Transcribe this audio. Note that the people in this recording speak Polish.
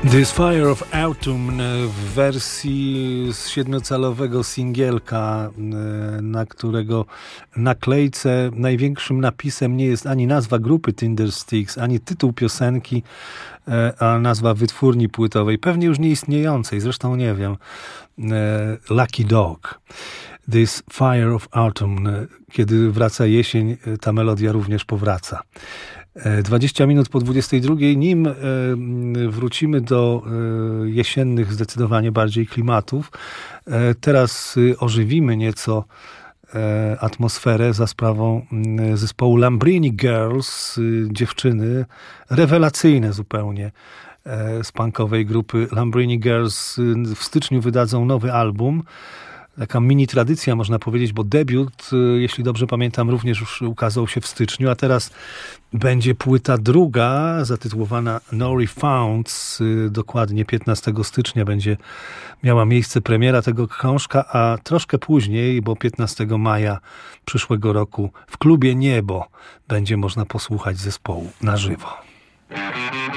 This Fire of Autumn w wersji z 7-calowego singielka, na którego naklejce największym napisem nie jest ani nazwa grupy Tindersticks, ani tytuł piosenki, a nazwa wytwórni płytowej, pewnie już nieistniejącej, zresztą nie wiem. Lucky Dog. This Fire of Autumn. Kiedy wraca jesień, ta melodia również powraca. 20 minut po 22. Nim wrócimy do jesiennych zdecydowanie bardziej klimatów, teraz ożywimy nieco atmosferę za sprawą zespołu Lambrini Girls, dziewczyny rewelacyjne zupełnie z punkowej grupy Lambrini Girls. W styczniu wydadzą nowy album. Taka mini tradycja, można powiedzieć, bo debiut, jeśli dobrze pamiętam, również już ukazał się w styczniu, a teraz będzie płyta druga, zatytułowana No Refounds. Dokładnie 15 stycznia będzie miała miejsce premiera tego krążka, a troszkę później, bo 15 maja przyszłego roku w klubie Niebo będzie można posłuchać zespołu na żywo.